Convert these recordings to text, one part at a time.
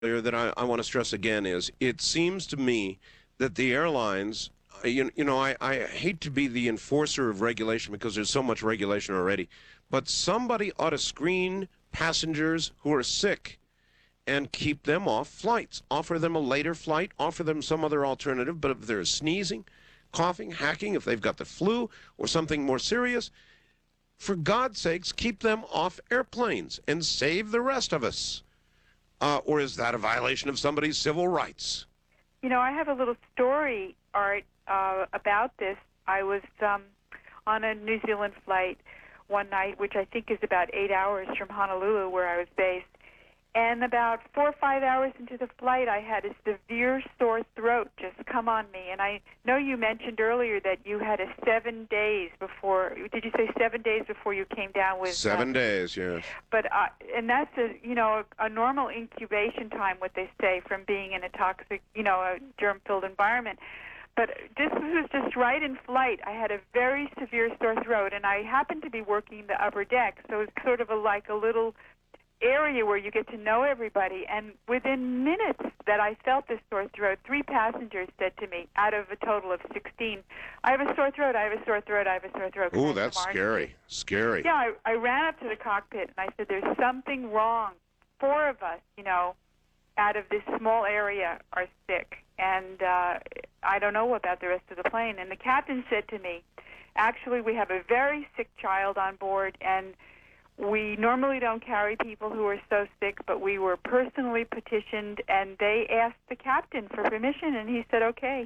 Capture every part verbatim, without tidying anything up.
that I, I want to stress again is it seems to me that the airlines, uh, you, you know, I, I hate to be the enforcer of regulation because there's so much regulation already, but somebody ought to screen passengers who are sick and keep them off flights. Offer them a later flight, offer them some other alternative, but if they're sneezing, coughing, hacking, if they've got the flu or something more serious, for God's sakes, keep them off airplanes and save the rest of us. Uh, or is that a violation of somebody's civil rights? You know, I have a little story, Art, uh, about this. I was um, on a New Zealand flight one night, which I think is about eight hours from Honolulu, where I was based. And about four or five hours into the flight, I had a severe sore throat just come on me. And I know you mentioned earlier that you had a seven days before. Did you say seven days before you came down with? Seven um, days, yes. But uh, and that's a you know a, a normal incubation time, what they say, from being in a toxic, you know, a germ-filled environment. But this was just right in flight. I had a very severe sore throat, and I happened to be working the upper deck, so it's sort of a, like a little area where you get to know everybody. And within minutes that I felt this sore throat, three passengers said to me, out of a total of sixteen, I have a sore throat, I have a sore throat, I have a sore throat. Ooh, that's scary. Scary. Yeah, I, I ran up to the cockpit and I said, there's something wrong. Four of us, you know, out of this small area are sick. And uh, I don't know about the rest of the plane. And the captain said to me, actually, we have a very sick child on board, and we normally don't carry people who are so sick, but we were personally petitioned, and they asked the captain for permission, and he said, okay.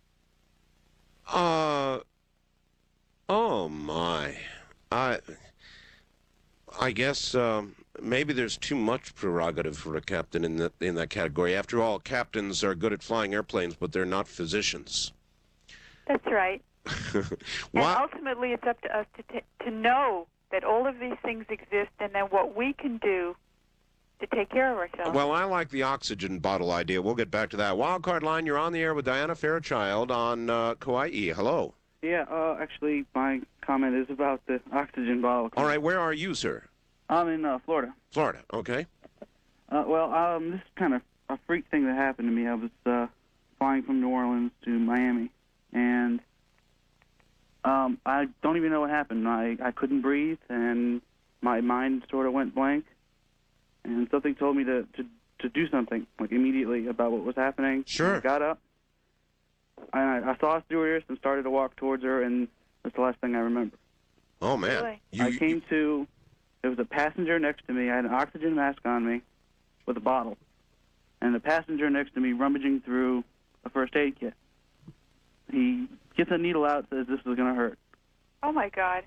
Uh, oh, my. I, I guess um, maybe there's too much prerogative for a captain in that, in that category. After all, captains are good at flying airplanes, but they're not physicians. That's right. And ultimately, it's up to us to, t- to know that all of these things exist, and then what we can do to take care of ourselves. Well, I like the oxygen bottle idea. We'll get back to that. Wildcard line, you're on the air with Diana Fairchild on uh, Kauai. Hello. Yeah, uh, actually, my comment is about the oxygen bottle. All right, where are you, sir? I'm in uh, Florida. Florida, okay. Uh, well, um, this is kind of a freak thing that happened to me. I was uh, flying from New Orleans to Miami, and Um, I don't even know what happened. I, I couldn't breathe, and my mind sort of went blank. And something told me to, to, to do something, like immediately, about what was happening. Sure. I got up, and I, I saw a stewardess and started to walk towards her, and that's the last thing I remember. Oh, man. Really? You, I came to, there was a passenger next to me. I had an oxygen mask on me with a bottle, and the passenger next to me rummaging through a first aid kit. He gets a needle out, says this is going to hurt. Oh, my God.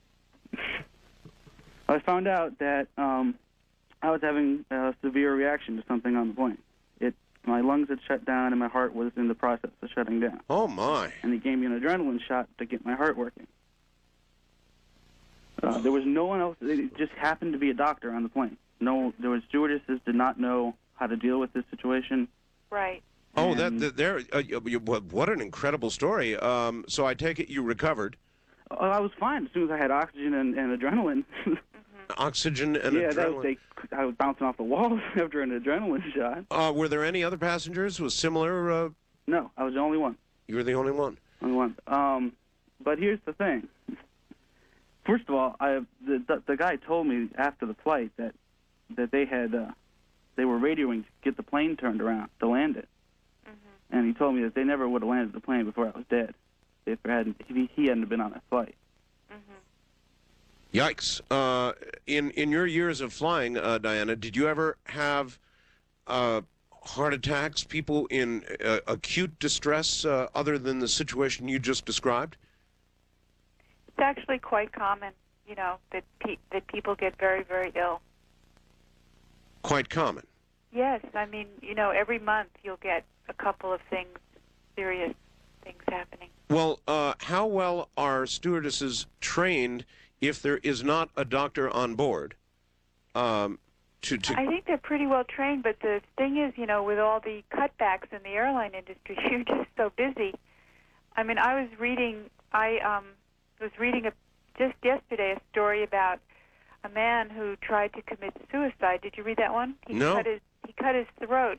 I found out that um, I was having a severe reaction to something on the plane. It, my lungs had shut down, and my heart was in the process of shutting down. Oh, my. And he gave me an adrenaline shot to get my heart working. Uh, there was no one else. It just happened to be a doctor on the plane. No, there was stewardesses did not know how to deal with this situation. Right. Oh, that, that there. Uh, you, you, what an incredible story. Um, so I take it you recovered. Oh, I was fine as soon as I had oxygen and, and adrenaline. Oxygen and yeah, adrenaline. that was, they, I was bouncing off the walls after an adrenaline shot. Uh, were there any other passengers with similar? Uh, No, I was the only one. you were the only one. Only one. Um, but here's the thing. First of all, I the, the the guy told me after the flight that that they had uh, they were radioing to get the plane turned around to land it. And he told me that they never would have landed the plane before I was dead if there hadn't, if he, he hadn't been on that flight. Mm-hmm. Yikes. Uh, in, in your years of flying, uh, Diana, did you ever have uh, heart attacks, people in uh, acute distress uh, other than the situation you just described? It's actually quite common, you know, that pe- that people get very, very ill. Quite common. Yes, I mean, you know, every month you'll get a couple of things, serious things happening. Well, uh, how well are stewardesses trained if there is not a doctor on board? Um, to, to I think they're pretty well trained, but the thing is, you know, with all the cutbacks in the airline industry, you're just so busy. I mean, I was reading, I um, was reading a, just yesterday a story about a man who tried to commit suicide. Did you read that one? He No. cut his he cut his throat.